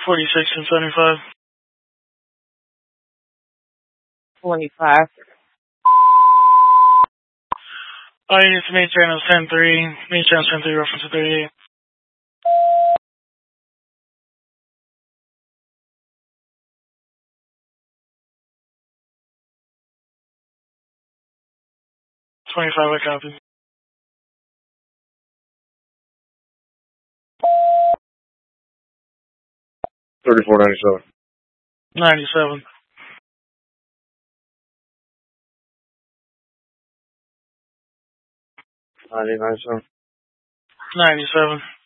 46 and 75. 25. Units main channel 10-3, main channel 10-3, reference to 38. I copy. 3497. 97. 9097. 97.